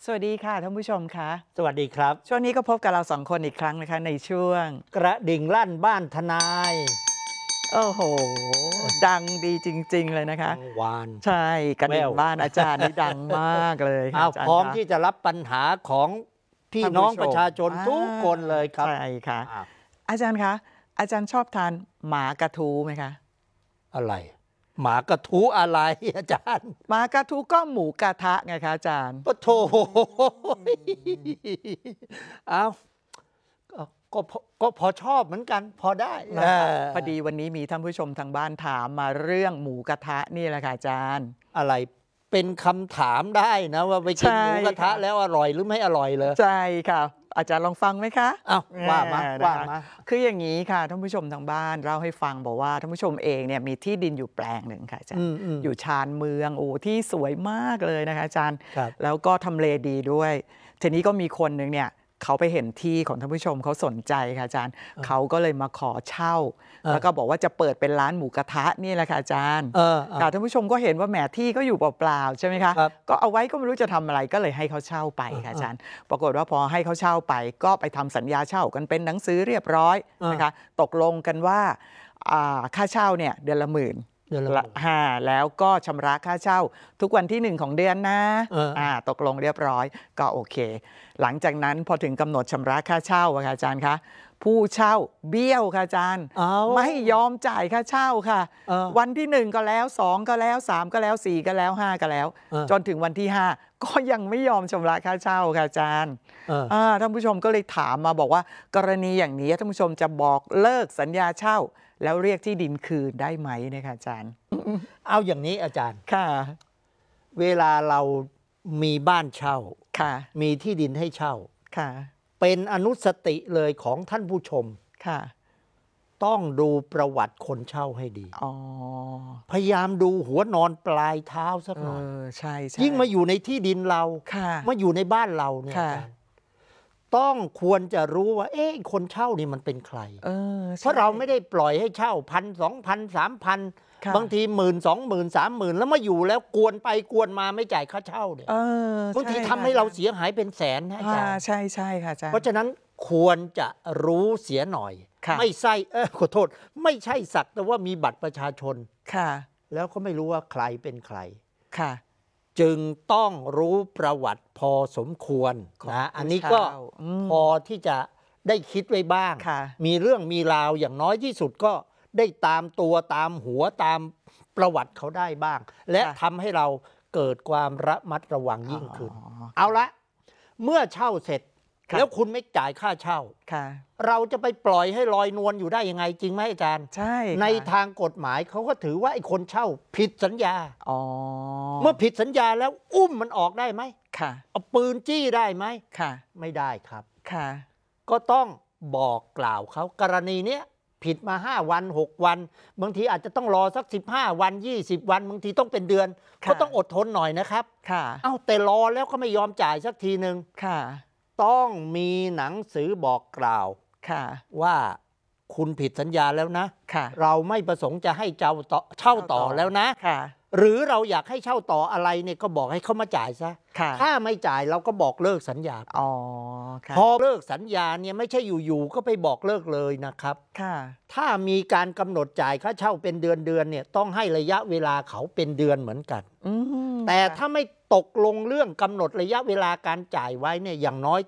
สวัสดีค่ะท่านผู้ชมคะสวัสดีครับช่วงนี้ก็พบกับเราสองคนอีกครั้งนะคะในช่วงกระดิ่งลั่นบ้านทนายโอ้โหดังดีจริงๆเลยนะคะกังวานใช่กระแววดิ่งบ้านอาจารย์นี่ดังมากเลยค่ะอาจารพร้อมย์คะที่จะรับปัญหาของพี่ท่านน้อผู้ชมงประชาชนทุกคนเลยครับใช่ค่ะอ้าวอาจารย์คะอาจารย์ชอบทานหมากระทูไหมคะอะไรหมากระทู้อะไรอาจารย์หมากระทูก็หมูกระทะไงคะอาจารย์ปะโถเอาก็ก็พอชอบเหมือนกันพอได้นะคะพอดีวันนี้มีท่านผู้ชมทางบ้านถามมาเรื่องหมูกระทะนี่แหละค่ะอาจารย์อะไรเป็นคำถามได้นะว่าไปกินหมูกระทะแล้วอร่อยหรือไม่อร่อยเลยใช่ค่ะอาจารย์ลองฟังไหมคะอ้าวว่ามาว่ามาคืออย่างนี้ค่ะท่านผู้ชมทางบ้านเล่าให้ฟังบอกว่าท่านผู้ชมเองเนี่ยมีที่ดินอยู่แปลงหนึ่งค่ะอาจารย์อยู่ชานเมืองโอ้ที่สวยมากเลยนะคะอาจารย์แล้วก็ทำเลดีด้วยทีนี้ก็มีคนหนึ่งเนี่ยเขาไปเห็นที่ของท่านผู้ชมเขาสนใจค่ะอาจารย์เขาก็เลยมาขอเช่าแล้วก็บอกว่าจะเปิดเป็นร้านหมูกระทะนี่แหละค่ะอาจารย์ค่ะท่านผู้ชมก็เห็นว่าแหมที่ก็อยู่เปล่าๆใช่ไหมคะก็เอาไว้ก็ไม่รู้จะทำอะไรก็เลยให้เขาเช่าไปค่ะอาจารย์ปรากฏว่าพอให้เขาเช่าไปก็ไปทำสัญญาเช่ากันเป็นหนังสือเรียบร้อยนะคะตกลงกันว่าค่าเช่าเนี่ยเดือนละ10,000แล้วก็ชำระค่าเช่าทุกวันที่1ของเดือนนะตกลงเรียบร้อยก็โอเคหลังจากนั้นพอถึงกำหนดชำระค่าเช่าค่ะอาจารย์คะผู้เช่าเบี้ยวค่ะอาจารย์ไม่ยอมจ่ายค่าเช่าค่ะวันที่1ก็แล้ว2ก็แล้ว3ก็แล้ว4ก็แล้ว5ก็แล้วจนถึงวันที่5ก็ยังไม่ยอมชำระค่าเช่าค่ะอาจารย์ท่านผู้ชมก็เลยถามมาบอกว่ากรณีอย่างนี้ท่านผู้ชมจะบอกเลิกสัญญาเช่าแล้วเรียกที่ดินคืนได้ไหมนะคะอาจารย์เอาอย่างนี้อาจารย์ค่ะเวลาเรามีบ้านเช่าค่ะมีที่ดินให้เช่าค่ะเป็นอนุสติเลยของท่านผู้ชมค่ะต้องดูประวัติคนเช่าให้ดีอ๋อพยายามดูหัวนอนปลายเท้าสักหน่อยใช่ยิ่งมาอยู่ในที่ดินเรามาอยู่ในบ้านเราเนี่ยต้องควรจะรู้ว่าคนเช่านี่มันเป็นใครเพราะเราไม่ได้ปล่อยให้เช่า1,000 2,000 3,000บางที10,000 20,000 30,000แล้วมาอยู่แล้วกวนไปกวนมาไม่จ่ายค่าเช่าเนี่ยบางทีทำให้เราเสียหายเป็นแสนนะอาจารย์ใช่ใช่ค่ะอาจารย์เพราะฉะนั้นควรจะรู้เสียหน่อยไม่ใช่ขอโทษไม่ใช่สักแต่ว่ามีบัตรประชาชนแล้วก็ไม่รู้ว่าใครเป็นใครจึงต้องรู้ประวัติพอสมควรนะอันนี้ก็พอที่จะได้คิดไว้บ้างมีเรื่องมีราวอย่างน้อยที่สุดก็ได้ตามตัวตามหัวตามประวัติเขาได้บ้างและทำให้เราเกิดความระมัดระวังยิ่งขึ้นเอาละเมื่อเช่าเสร็จแล้วคุณไม่จ่ายค่าเช่าเราจะไปปล่อยให้ลอยนวลอยู่ได้ยังไงจริงไหมอาจารย์ใช่ในทางกฎหมายเขาก็ถือว่าไอ้คนเช่าผิดสัญญาเมื่อผิดสัญญาแล้วอุ้มมันออกได้ไหมเอาปืนจี้ได้ไหมไม่ได้ครับก็ต้องบอกกล่าวเขากรณีเนี้ยผิดมา5 วัน 6 วันบางทีอาจจะต้องรอสัก15 วัน20 วันบางทีต้องเป็นเดือนก็ต้องอดทนหน่อยนะครับแต่รอแล้วก็ไม่ยอมจ่ายสักทีนึงต้องมีหนังสือบอกกล่าวว่าคุณผิดสัญญาแล้วนะเราไม่ประสงค์จะให้เช่าต่อแล้วนะหรือเราอยากให้เช่าต่ออะไรเนี่ยก็บอกให้เขามาจ่ายซะถ้าไม่จ่ายเราก็บอกเลิกสัญญาพอเลิกสัญญาเนี่ยไม่ใช่อยู่ๆก็ไปบอกเลิกเลยนะครับถ้ามีการกำหนดจ่ายค่าเช่าเป็นเดือนเนี่ยต้องให้ระยะเวลาเขาเป็นเดือนเหมือนกันแต่ถ้าไม่ตกลงเรื่องกำหนดระยะเวลาการจ่ายไว้เนี่ยอย่างน้อย